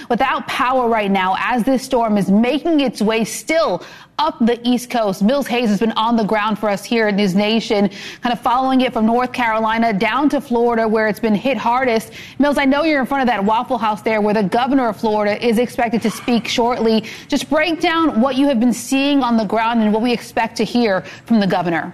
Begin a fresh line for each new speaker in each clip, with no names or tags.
without power right now as this storm is making its way still up the East Coast. Mills Hayes has been on the ground for us here in News Nation, kind of following it from North Carolina down to Florida, where it's been hit hardest. Mills, I know you're in front of that Waffle House there where the governor of Florida is expected to speak shortly. Just break down what you have been seeing on the ground and what we expect to hear from the governor.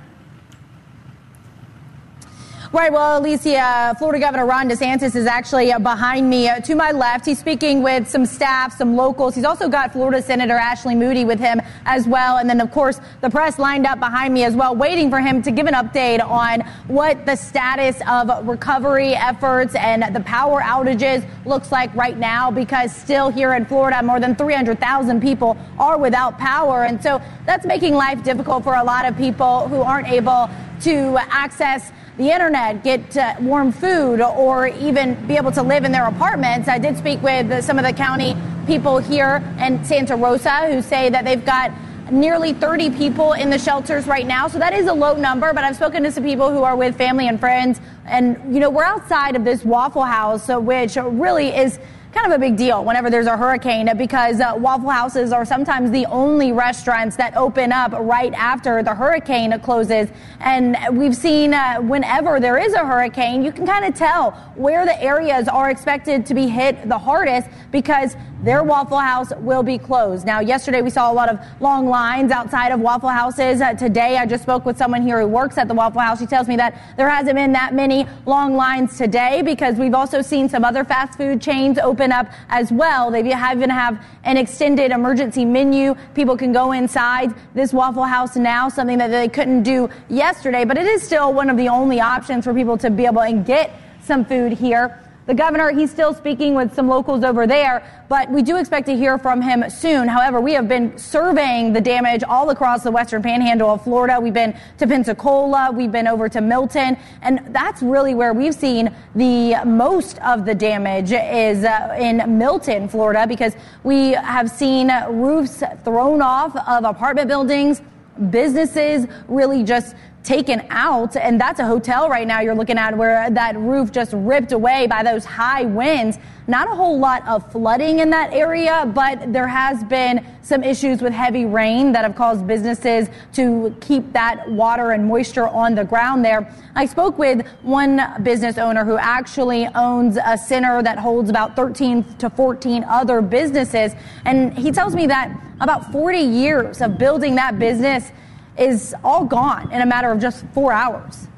Right. Well, Alicia, Florida Governor Ron DeSantis is actually behind me to my left. He's speaking with some staff, some locals. He's also got Florida Senator Ashley Moody with him as well. And then, of course, the press lined up behind me as well, waiting for him to give an update on what the status of recovery efforts and the power outages looks like right now, because still here in Florida, more than 300,000 people are without power. And so that's making life difficult for a lot of people who aren't able to access the internet, get warm food, or even be able to live in their apartments. I did speak with some of the county people here in Santa Rosa who say that they've got nearly 30 people in the shelters right now. So that is a low number, but I've spoken to some people who are with family and friends. And, you know, we're outside of this Waffle House, which really is kind of a big deal whenever there's a hurricane, because Waffle Houses are sometimes the only restaurants that open up right after the hurricane closes. And we've seen whenever there is a hurricane, you can kind of tell where the areas are expected to be hit the hardest, because their Waffle House will be closed. Now, yesterday we saw a lot of long lines outside of Waffle Houses. Today, I just spoke with someone here who works at the Waffle House. She tells me that there hasn't been that many long lines today, because we've also seen some other fast food chains open up as well. They even have an extended emergency menu. People can go inside this Waffle House now, something that they couldn't do yesterday, but it is still one of the only options for people to be able to get some food here. The governor, he's still speaking with some locals over there, but we do expect to hear from him soon. However, we have been surveying the damage all across the western panhandle of Florida. We've been to Pensacola, we've been over to Milton, and that's really where we've seen the most of the damage is in Milton, Florida, because we have seen roofs thrown off of apartment buildings, businesses really just taken out, and that's a hotel right now you're looking at where that roof just ripped away by those high winds. Not a whole lot of flooding in that area, but there has been some issues with heavy rain that have caused businesses to keep that water and moisture on the ground there. I spoke with one business owner who actually owns a center that holds about 13 to 14 other businesses, and he tells me that about 40 years of building that business is all gone in a matter of just 4 hours.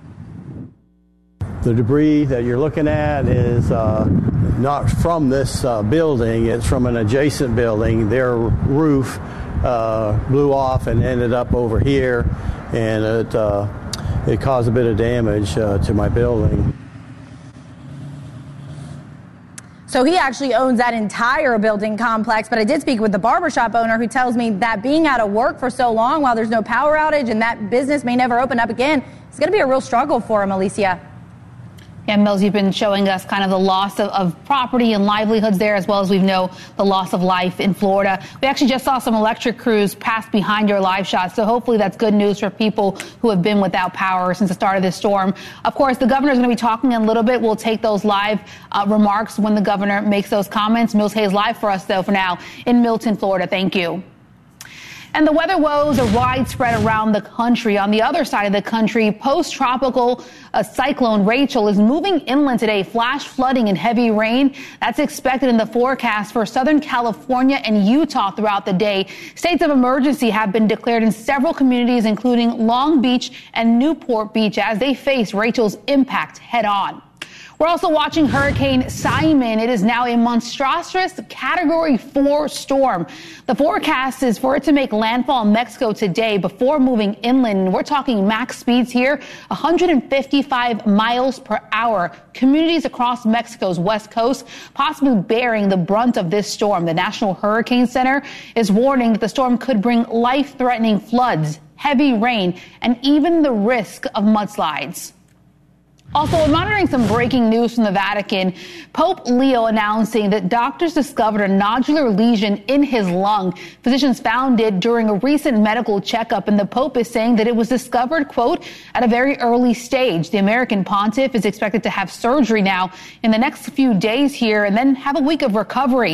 The debris that you're looking at is not from this building, it's from an adjacent building. Their roof blew off and ended up over here, and it caused a bit of damage to my building.
So he actually owns that entire building complex, but I did speak with the barbershop owner who tells me that being out of work for so long while there's no power outage and that business may never open up again, it's going to be a real struggle for him, Alicia.
Yeah, Mills, you've been showing us kind of the loss of property and livelihoods there, as well as we know the loss of life in Florida. We actually just saw some electric crews pass behind your live shot, so hopefully that's good news for people who have been without power since the start of this storm. Of course, the governor is going to be talking in a little bit. We'll take those live remarks when the governor makes those comments. Mills Hayes live for us, though, for now in Milton, Florida. Thank you. And the weather woes are widespread around the country. On the other side of the country, post-tropical cyclone Rachel is moving inland today. Flash flooding and heavy rain. That's expected in the forecast for Southern California and Utah throughout the day. States of emergency have been declared in several communities, including Long Beach and Newport Beach, as they face Rachel's impact head on. We're also watching Hurricane Simon. It is now a monstrous Category 4 storm. The forecast is for it to make landfall in Mexico today before moving inland. We're talking max speeds here, 155 miles per hour. Communities across Mexico's west coast possibly bearing the brunt of this storm. The National Hurricane Center is warning that the storm could bring life-threatening floods, heavy rain, and even the risk of mudslides. Also, we're monitoring some breaking news from the Vatican. Pope Leo announcing that doctors discovered a nodular lesion in his lung. Physicians found it during a recent medical checkup, and the Pope is saying that it was discovered, quote, at a very early stage. The American pontiff is expected to have surgery now in the next few days here and then have a week of recovery.